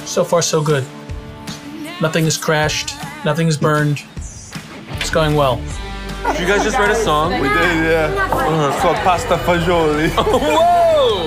So far, so good. Nothing has crashed. Nothing has burned. It's going well. Did you guys just write a song? We did, yeah. Uh-huh. It's called Pasta Fagioli. Whoa!